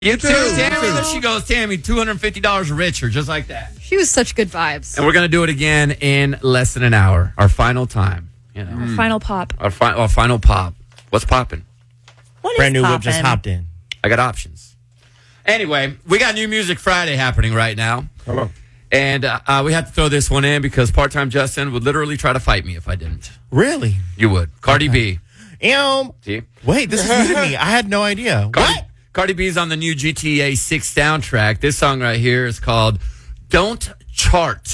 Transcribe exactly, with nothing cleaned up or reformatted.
You too, too. Tammy. You too. There she goes, Tammy, two hundred fifty dollars richer, just like that. She was such good vibes. And we're going to do it again in less than an hour. Our final time. You know, Mm. Final pop. our, fi- our final pop. What's popping? What Brand is new whip just poppin'? hopped in. I got options. Anyway, we got New Music Friday happening right now. Hello. And uh, uh, we have to throw this one in because part-time Justin would literally try to fight me if I didn't. Really? You would. Cardi Okay. B. Um, See? wait, this is new to me. I had no idea. Cardi, What? Cardi B's on the new G T A six soundtrack. This song right here is called Don't Chart.